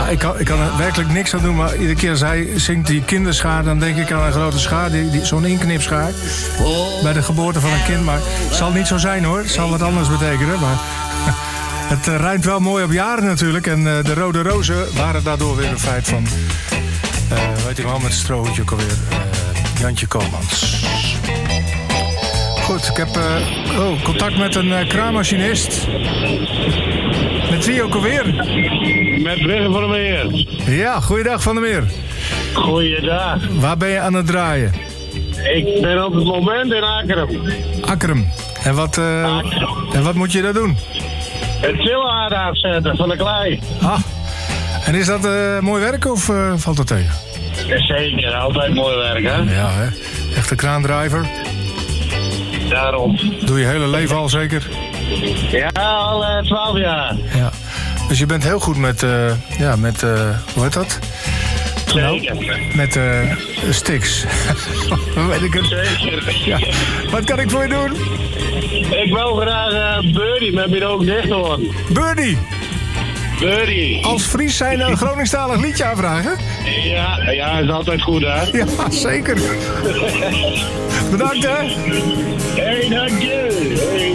ik kan er werkelijk niks aan doen, maar iedere keer als hij zingt die kinderschaar, dan denk ik aan een grote schaar, zo'n inknipschaar. Bij de geboorte van een kind, maar het zal niet zo zijn hoor. Het zal wat anders betekenen, maar het rijmt wel mooi op jaren natuurlijk. En de rode rozen waren daardoor weer een feit van, weet ik wel, met het strootje ook alweer, Jantje Koolmans. Goed, ik heb contact met een kraammachinist. Met wie ook alweer? Met Wiggen van der Meer. Ja, goeiedag Van der Meer. Goeiedag. Waar ben je aan het draaien? Ik ben op het moment in Akkerum. Akkerum. En wat moet je daar doen? Het chillaard afzetten van de klei. Ah, en is dat mooi werk of valt dat tegen? Zeker, altijd mooi werk, hè? Ja, hè? Echte kraandriver. Daarom. Doe je hele leven al zeker? Ja, al 12 jaar. Ja. Dus je bent heel goed met hoe heet dat? Zeker. Met sticks. Weet ik het? Zeker. Ja. Wat kan ik voor je doen? Ik wil graag Birdie met mijn ogen dicht horen. Birdie! Birdie. Als Fries zijn een Groningstalig liedje aanvragen? Ja, is altijd goed, hè? Ja, zeker. Bedankt, hè? Hey, dank je. Hey.